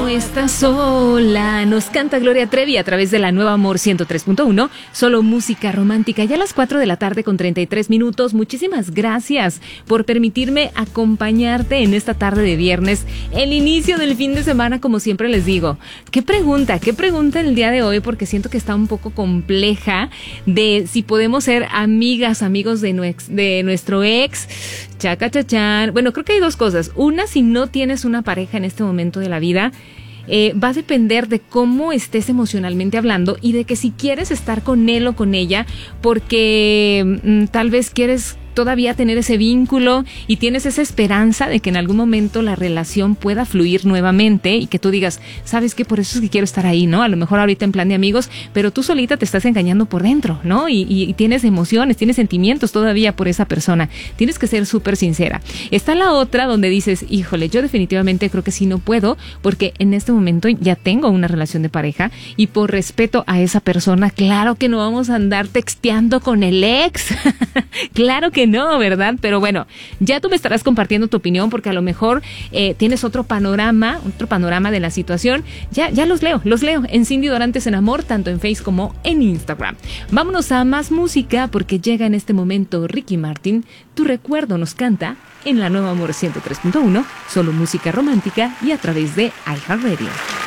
No estás sola, nos canta Gloria Trevi a través de la Nueva Amor 103.1, solo música romántica, ya a las 4 de la tarde con 33 minutos. Muchísimas gracias por permitirme acompañarte en esta tarde de viernes, el inicio del fin de semana, como siempre les digo. ¿Qué pregunta el día de hoy? Porque siento que está un poco compleja de si podemos ser amigas, amigos de nuestro ex. Chaca, chachán. Bueno, creo que hay dos cosas. Una, si no tienes una pareja en este momento de la vida, va a depender de cómo estés emocionalmente hablando y de que si quieres estar con él o con ella, porque tal vez quieres todavía tener ese vínculo y tienes esa esperanza de que en algún momento la relación pueda fluir nuevamente y que tú digas, ¿sabes qué? Por eso es que quiero estar ahí, ¿no? A lo mejor ahorita en plan de amigos, pero tú solita te estás engañando por dentro, ¿no? Y tienes emociones, tienes sentimientos todavía por esa persona. Tienes que ser súper sincera. Está la otra donde dices, híjole, yo definitivamente creo que sí no puedo, porque en este momento ya tengo una relación de pareja y por respeto a esa persona, claro que no vamos a andar texteando con el ex. Claro que no, ¿verdad? Pero bueno, ya tú me estarás compartiendo tu opinión porque a lo mejor tienes otro panorama de la situación. Ya los leo en Cindy Dorantes en Amor, tanto en Face como en Instagram. Vámonos a más música porque llega en este momento Ricky Martin. Tu recuerdo nos canta en la Nueva Amor 103.1, solo música romántica y a través de iHeartRadio.